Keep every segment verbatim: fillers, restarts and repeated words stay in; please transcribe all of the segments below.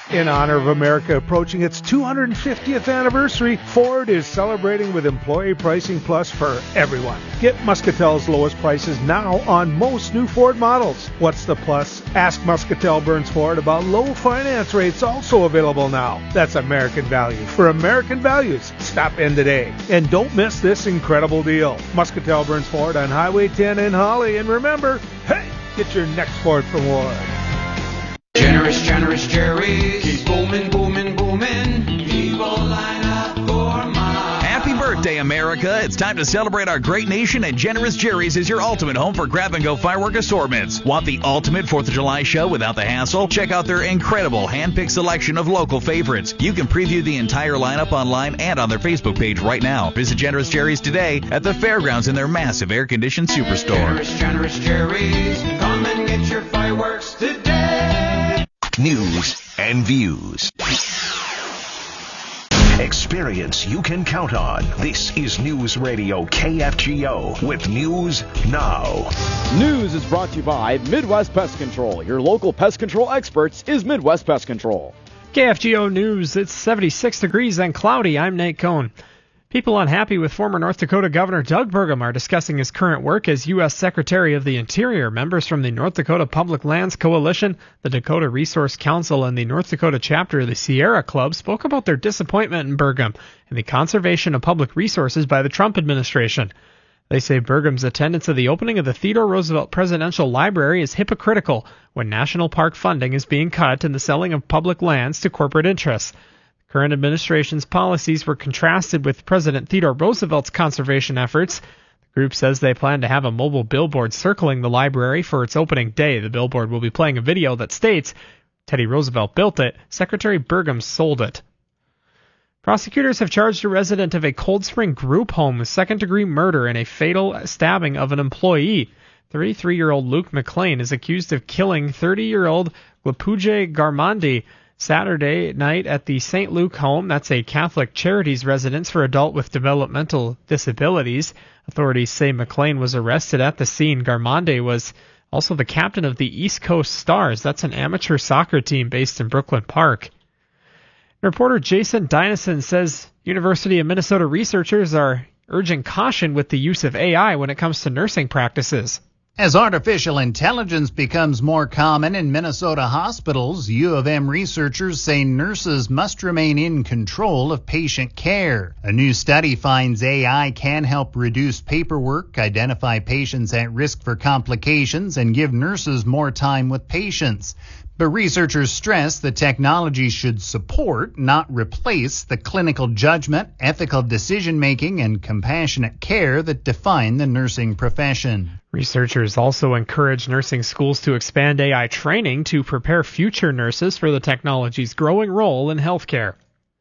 In honor of America approaching its two hundred fiftieth anniversary, Ford is celebrating with Employee Pricing Plus for everyone. Get Muscatel's lowest prices now on most new Ford models. What's the plus? Ask Muscatel Burns Ford about low finance rates, also available now. That's American value for American values. Stop in today. And don't miss this incredible deal. Muscatel Burns Ford on Highway ten in Holly. And remember, hey, get your next Ford from Ward. Generous, generous Jerry's. Keep booming, booming, booming. People line up for mine. Happy birthday, America. It's time to celebrate our great nation, and Generous Jerry's is your ultimate home for grab-and-go firework assortments. Want the ultimate fourth of July show without the hassle? Check out their incredible hand-picked selection of local favorites. You can preview the entire lineup online and on their Facebook page right now. Visit Generous Jerry's today at the fairgrounds in their massive air-conditioned superstore. Generous, generous Jerry's. Come and get your fireworks today. News and views. Experience you can count on. This is News Radio K F G O with News Now. News is brought to you by Midwest Pest Control. Your local pest control experts is Midwest Pest Control. K F G O News, it's seventy-six degrees and cloudy. I'm Nate Cohn. People unhappy with former North Dakota Governor Doug Burgum are discussing his current work as U S Secretary of the Interior. Members from the North Dakota Public Lands Coalition, the Dakota Resource Council, and the North Dakota chapter of the Sierra Club spoke about their disappointment in Burgum and the conservation of public resources by the Trump administration. They say Burgum's attendance at the opening of the Theodore Roosevelt Presidential Library is hypocritical when national park funding is being cut and the selling of public lands to corporate interests. Current administration's policies were contrasted with President Theodore Roosevelt's conservation efforts. The group says they plan to have a mobile billboard circling the library for its opening day. The billboard will be playing a video that states, Teddy Roosevelt built it, Secretary Burgum sold it. Prosecutors have charged a resident of a Cold Spring group home with second-degree murder and a fatal stabbing of an employee. thirty-three-year-old Luke McLean is accused of killing thirty-year-old Glapuje Garmandi Saturday night at the Saint Luke home. That's a Catholic Charities residence for adults with developmental disabilities. Authorities say McLean was arrested at the scene. Garmande was also the captain of the East Coast Stars. That's an amateur soccer team based in Brooklyn Park. Reporter Jason Dynison says University of Minnesota researchers are urging caution with the use of A I when it comes to nursing practices. As artificial intelligence becomes more common in Minnesota hospitals, U of M researchers say nurses must remain in control of patient care. A new study finds A I can help reduce paperwork, identify patients at risk for complications, and give nurses more time with patients. But researchers stress the technology should support, not replace, the clinical judgment, ethical decision-making, and compassionate care that define the nursing profession. Researchers also encourage nursing schools to expand A I training to prepare future nurses for the technology's growing role in healthcare.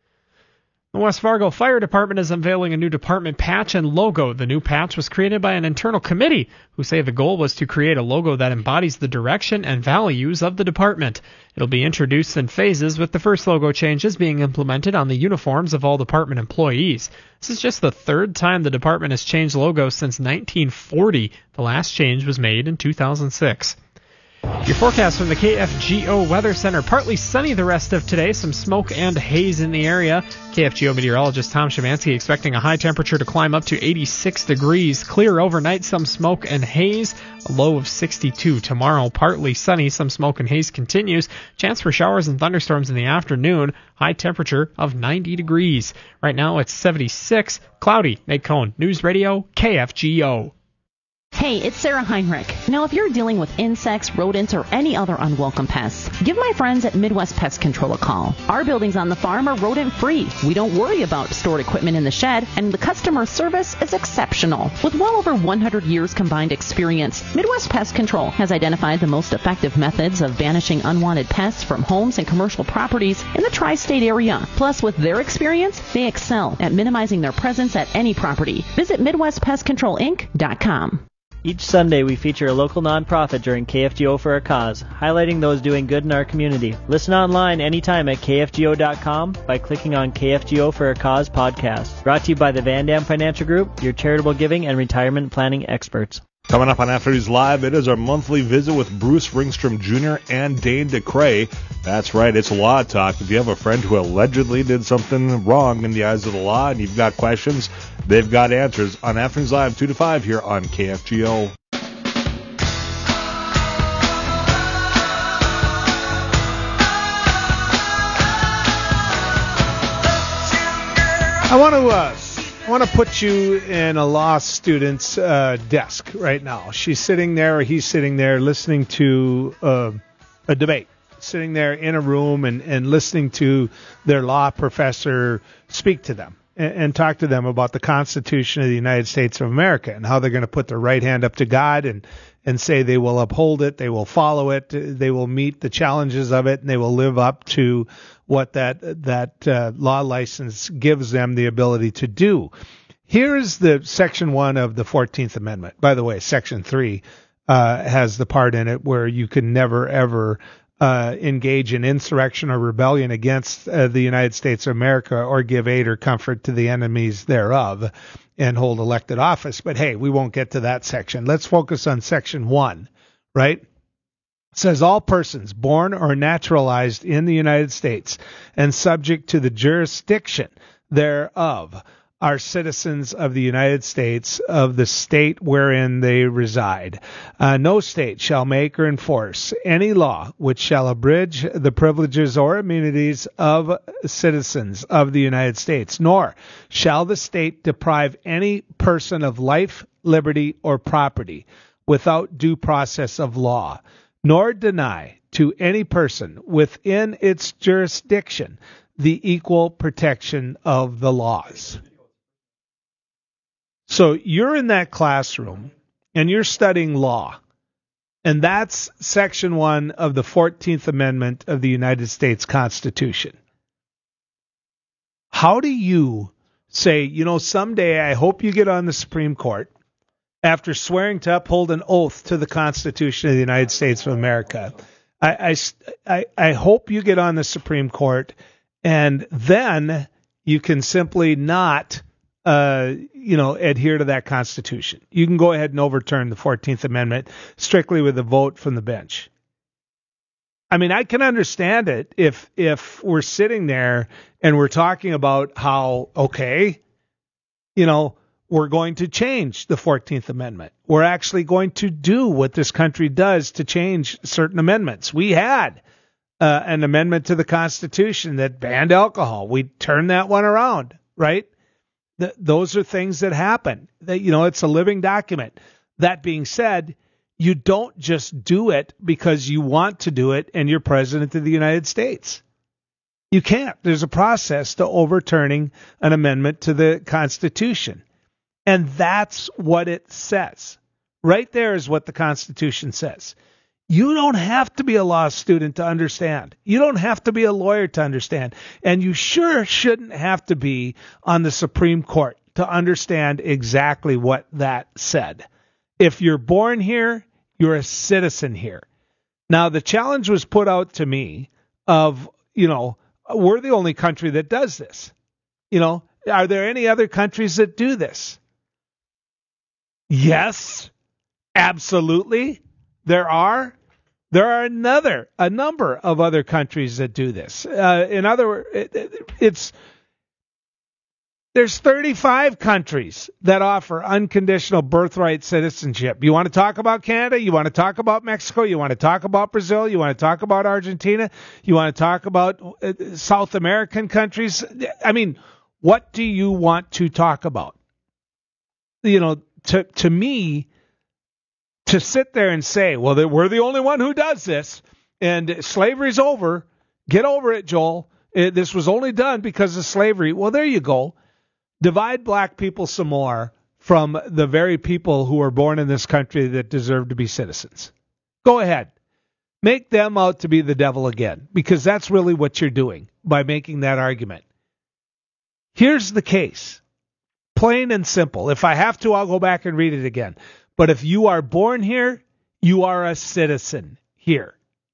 The West Fargo Fire Department is unveiling a new department patch and logo. The new patch was created by an internal committee who say the goal was to create a logo that embodies the direction and values of the department. It'll be introduced in phases, with the first logo changes being implemented on the uniforms of all department employees. This is just the third time the department has changed logos since nineteen forty. The last change was made in two thousand six. Your forecast from the K F G O Weather Center. Partly sunny the rest of today. Some smoke and haze in the area. K F G O meteorologist Tom Szymanski expecting a high temperature to climb up to eighty-six degrees. Clear overnight, some smoke and haze. A low of sixty-two. Tomorrow, partly sunny. Some smoke and haze continues. Chance for showers and thunderstorms in the afternoon. High temperature of ninety degrees. Right now it's seventy-six. Cloudy. Nate Cohn, News Radio, K F G O. Hey, it's Sarah Heinrich. Now, if you're dealing with insects, rodents, or any other unwelcome pests, give my friends at Midwest Pest Control a call. Our buildings on the farm are rodent-free. We don't worry about stored equipment in the shed, and the customer service is exceptional. With well over one hundred years combined experience, Midwest Pest Control has identified the most effective methods of banishing unwanted pests from homes and commercial properties in the tri-state area. Plus, with their experience, they excel at minimizing their presence at any property. Visit Midwest Pest Control Inc dot com. Each Sunday, we feature a local nonprofit during K F G O for a Cause, highlighting those doing good in our community. Listen online anytime at K F G O dot com by clicking on K F G O for a Cause podcast. Brought to you by the Van Dam Financial Group, your charitable giving and retirement planning experts. Coming up on After News Live, it is our monthly visit with Bruce Ringstrom Junior and Dane DeCray. That's right, it's Law Talk. If you have a friend who allegedly did something wrong in the eyes of the law and you've got questions, they've got answers on After News Live two to five here on K F G O. I want to uh, I want to put you in a law student's uh, desk right now. She's sitting there, or he's sitting there, listening to uh, a debate, sitting there in a room and, and listening to their law professor speak to them and, and talk to them about the Constitution of the United States of America and how they're going to put their right hand up to God and, and say they will uphold it, they will follow it, they will meet the challenges of it, and they will live up to what that that uh, law license gives them the ability to do. Here's the Section one of the fourteenth Amendment. By the way, Section three uh, has the part in it where you can never, ever uh, engage in insurrection or rebellion against uh, the United States of America or give aid or comfort to the enemies thereof and hold elected office. But hey, we won't get to that section. Let's focus on Section one, right? It says all persons born or naturalized in the United States and subject to the jurisdiction thereof are citizens of the United States of the state wherein they reside. Uh, no state shall make or enforce any law which shall abridge the privileges or immunities of citizens of the United States, nor shall the state deprive any person of life, liberty, or property without due process of law, nor deny to any person within its jurisdiction the equal protection of the laws. So you're in that classroom and you're studying law, and that's Section one of the fourteenth Amendment of the United States Constitution. How do you say, you know, someday I hope you get on the Supreme Court after swearing to uphold an oath to the Constitution of the United States of America? I, I, I hope you get on the Supreme Court, and then you can simply not, uh, you know, adhere to that Constitution. You can go ahead and overturn the fourteenth Amendment strictly with a vote from the bench. I mean, I can understand it if if we're sitting there and we're talking about how, okay, you know, we're going to change the fourteenth Amendment. We're actually going to do what this country does to change certain amendments. We had uh, an amendment to the Constitution that banned alcohol. We turned that one around, right? Th- those are things that happen. That, you know, it's a living document. That being said, you don't just do it because you want to do it and you're president of the United States. You can't. There's a process to overturning an amendment to the Constitution. And that's what it says. Right there is what the Constitution says. You don't have to be a law student to understand. You don't have to be a lawyer to understand. And you sure shouldn't have to be on the Supreme Court to understand exactly what that said. If you're born here, you're a citizen here. Now, the challenge was put out to me of, you know, we're the only country that does this. You know, are there any other countries that do this? Yes, absolutely. There are. There are another, a number of other countries that do this. Uh, in other words, it, it, it's there's thirty-five countries that offer unconditional birthright citizenship. You want to talk about Canada? You want to talk about Mexico? You want to talk about Brazil? You want to talk about Argentina? You want to talk about uh, South American countries? I mean, what do you want to talk about? You know, to to me, to sit there and say, well, we're the only one who does this, and slavery's over. Get over it, Joel. It, this was only done because of slavery. Well, there you go. Divide black people some more from the very people who are born in this country that deserve to be citizens. Go ahead. Make them out to be the devil again, because that's really what you're doing by making that argument. Here's the case. Plain and simple. If I have to, I'll go back and read it again. But if you are born here, you are a citizen here.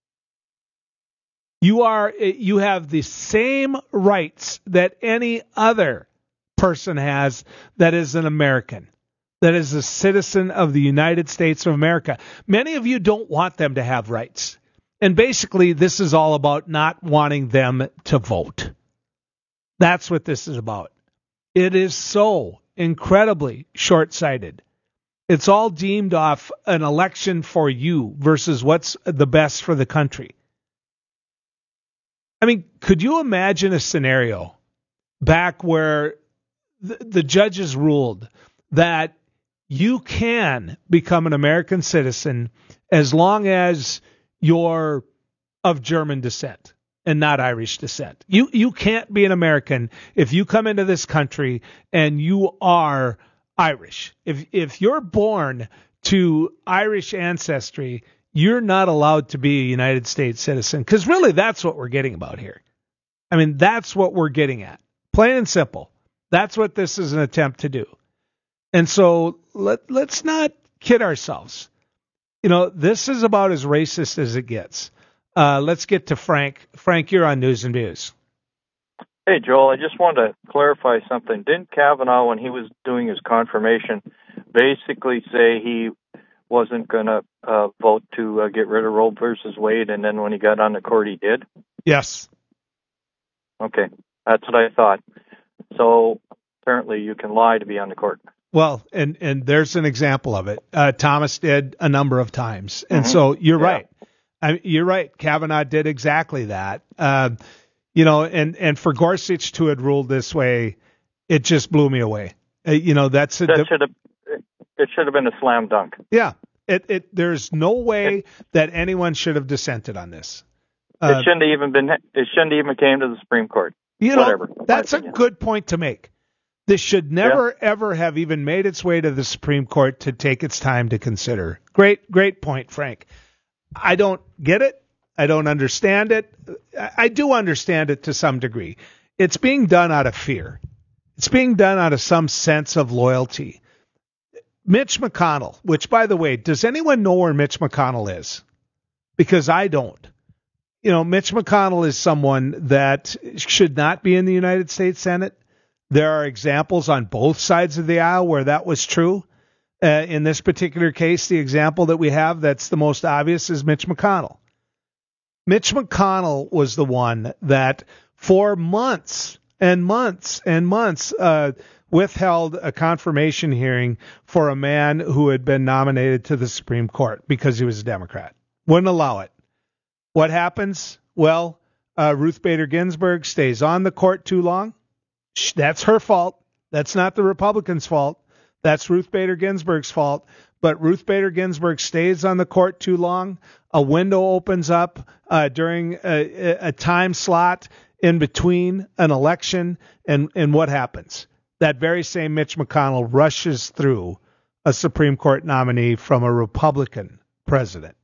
You are, you have the same rights that any other person has that is an American. that is a citizen of the United States of America. Many of you don't want them to have rights. And basically, this is all about not wanting them to vote. That's what this is about. It is so incredibly short-sighted. It's all deemed off an election for you versus what's the best for the country. I mean, could you imagine a scenario back where the, the judges ruled that you can become an American citizen as long as you're of German descent and not Irish descent? You you can't be an American if you come into this country and you are Irish. If if you're born to Irish ancestry, you're not allowed to be a United States citizen, because really that's what we're getting about here. I mean, that's what we're getting at. Plain and simple. That's what this is an attempt to do. And so let, let's not kid ourselves. You know, this is about as racist as it gets. Uh, let's get to Frank. Frank, you're on News and Views. Hey, Joel, I just wanted to clarify something. Didn't Kavanaugh, when he was doing his confirmation, basically say he wasn't going to uh, vote to uh, get rid of Roe versus Wade, and then when he got on the court, he did? Yes. Okay, that's what I thought. So apparently you can lie to be on the court. Well, and, and there's an example of it. Uh, Thomas did a number of times. And mm-hmm. so you're yeah. right. I, you're right. Kavanaugh did exactly that. Uh, you know, and, and for Gorsuch to have ruled this way, it just blew me away. Uh, you know, that's a, that should have it should have been a slam dunk. Yeah. It it there's no way it, that anyone should have dissented on this. Uh, it shouldn't have even been. It shouldn't have even came to the Supreme Court. You Whatever. know, that's a good point to make. This should never, yeah. ever have even made its way to the Supreme Court to take its time to consider. Great, great point, Frank. I don't get it. I don't understand it. I do understand it to some degree. It's being done out of fear. It's being done out of some sense of loyalty. Mitch McConnell, which, by the way, does anyone know where Mitch McConnell is? Because I don't. You know, Mitch McConnell is someone that should not be in the United States Senate. There are examples on both sides of the aisle where that was true. Uh, in this particular case, the example that we have that's the most obvious is Mitch McConnell. Mitch McConnell was the one that for months and months and months uh, withheld a confirmation hearing for a man who had been nominated to the Supreme Court because he was a Democrat. Wouldn't allow it. What happens? Well, uh, Ruth Bader Ginsburg stays on the court too long. That's her fault. That's not the Republicans' fault. That's Ruth Bader Ginsburg's fault. But Ruth Bader Ginsburg stays on the court too long. A window opens up uh, during a, a time slot in between an election, and, and what happens? That very same Mitch McConnell rushes through a Supreme Court nominee from a Republican president.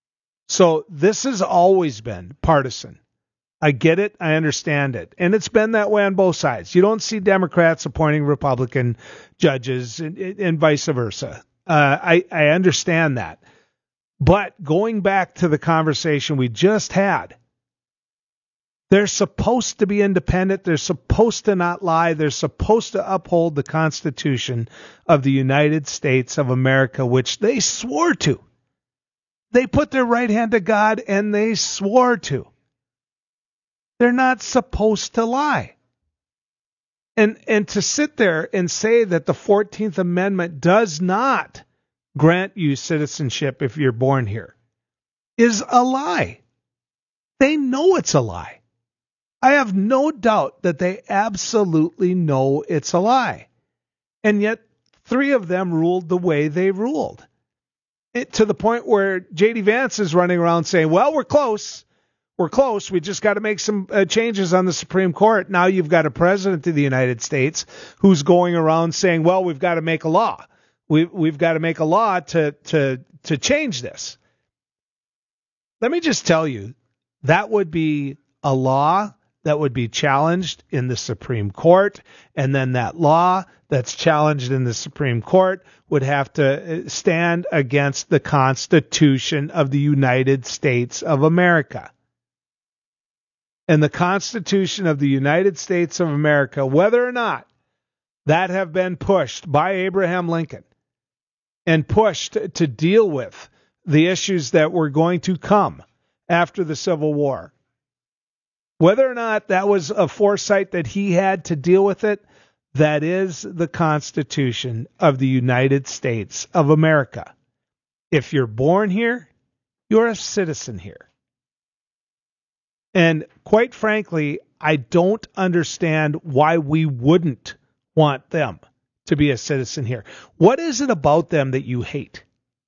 So this has always been partisan. I get it. I understand it. And it's been that way on both sides. You don't see Democrats appointing Republican judges and, and vice versa. Uh, I, I understand that. But going back to the conversation we just had, they're supposed to be independent. They're supposed to not lie. They're supposed to uphold the Constitution of the United States of America, which they swore to. They put their right hand to God and they swore to. They're not supposed to lie. And and to sit there and say that the fourteenth Amendment does not grant you citizenship if you're born here is a lie. They know it's a lie. I have no doubt that they absolutely know it's a lie. And yet three of them ruled the way they ruled. It, to the point where J D Vance is running around saying, well, we're close. We're close. We just got to make some uh, changes on the Supreme Court. Now you've got a president of the United States who's going around saying, well, we've got to make a law. We, we've got to make a law to, to, to change this. Let me just tell you, that would be a law that would be challenged in the Supreme Court. And then that law that's challenged in the Supreme Court would have to stand against the Constitution of the United States of America. And the Constitution of the United States of America, whether or not that have been pushed by Abraham Lincoln, and pushed to deal with the issues that were going to come after the Civil War. Whether or not that was a foresight that he had to deal with it, that is the Constitution of the United States of America. If you're born here, you're a citizen here. And quite frankly, I don't understand why we wouldn't want them to be a citizen here. What is it about them that you hate?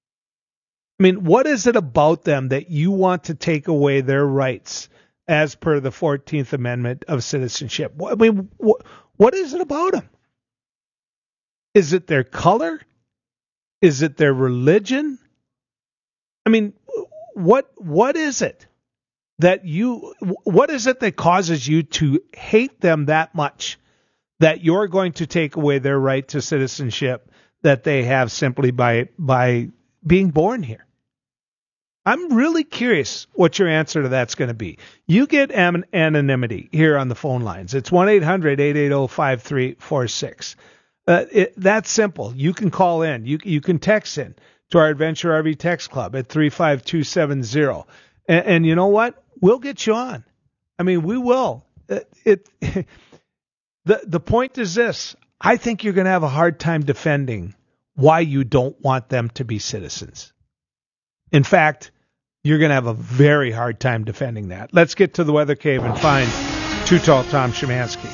I mean, what is it about them that you want to take away their rights as per the fourteenth Amendment of citizenship? I mean, what, what is it about them? Is it their color? Is it their religion? I mean, what what is it that you, what is it that causes you to hate them that much that you're going to take away their right to citizenship that they have simply by by being born here? I'm really curious what your answer to that's going to be. You get an- anonymity here on the phone lines. It's one eight hundred eight eight zero five three four six. Uh, it, that's simple. You can call in. You you can text in to our Adventure R V Text Club at three five two seven zero. And, and you know what? We'll get you on. I mean, we will. It, it the the point is this. I think you're going to have a hard time defending why you don't want them to be citizens. In fact, you're going to have a very hard time defending that. Let's get to the Weather Cave and find Too Tall Tom Szymanski.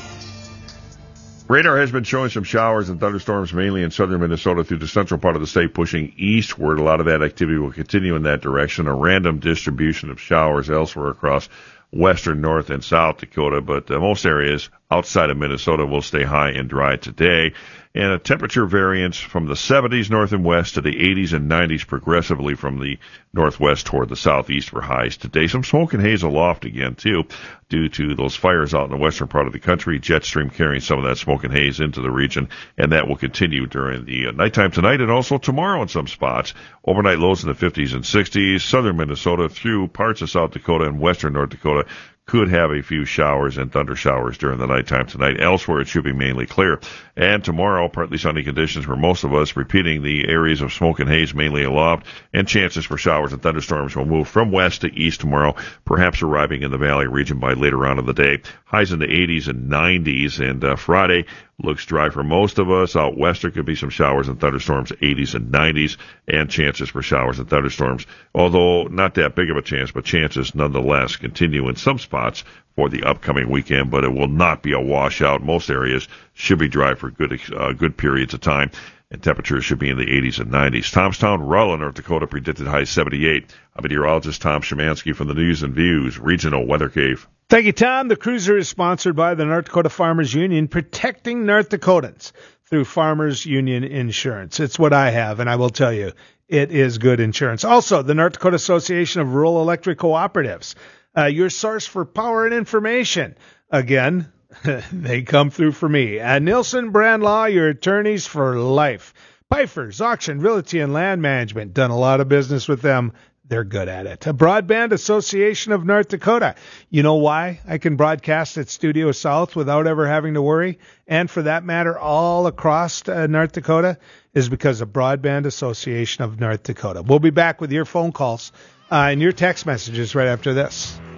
Radar has been showing some showers and thunderstorms mainly in southern Minnesota through the central part of the state, pushing eastward. A lot of that activity will continue in that direction. A random distribution of showers elsewhere across western, north, and south Dakota, but uh, most areas outside of Minnesota will stay high and dry today. And a temperature variance from the seventies north and west to the eighties and nineties progressively from the northwest toward the southeast for highs today. Some smoke and haze aloft again, too, due to those fires out in the western part of the country. Jet stream carrying some of that smoke and haze into the region, and that will continue during the uh, nighttime tonight and also tomorrow in some spots. Overnight lows in the fifties and sixties. Southern Minnesota through parts of South Dakota and western North Dakota could have a few showers and thunder showers during the nighttime tonight. Elsewhere, it should be mainly clear. And tomorrow, partly sunny conditions for most of us, repeating the areas of smoke and haze mainly aloft, and chances for showers and thunderstorms will move from west to east tomorrow, perhaps arriving in the valley region by later on in the day. Highs in the eighties and nineties, and uh, Friday looks dry for most of us. Out west, there could be some showers and thunderstorms, eighties and nineties, and chances for showers and thunderstorms, although not that big of a chance, but chances nonetheless continue in some spots for the upcoming weekend, but it will not be a washout. Most areas should be dry for good uh, good periods of time, and temperatures should be in the eighties and nineties. Thomastown, Rolla, North Dakota, predicted high seventy-eight. I'm meteorologist Tom Szymanski from the News and Views Regional Weather Cave. Thank you, Tom. The Cruiser is sponsored by the North Dakota Farmers Union, protecting North Dakotans through Farmers Union Insurance. It's what I have, and I will tell you, it is good insurance. Also, the North Dakota Association of Rural Electric Cooperatives, uh, your source for power and information. Again, they come through for me. Uh, Nielsen Brand Law, your attorneys for life. Pfeiffer's Auction, Realty, and Land Management. Done a lot of business with them. They're good at it. A Broadband Association of North Dakota. You know why I can broadcast at Studio South without ever having to worry? And for that matter, all across uh, North Dakota is because of Broadband Association of North Dakota. We'll be back with your phone calls uh, and your text messages right after this.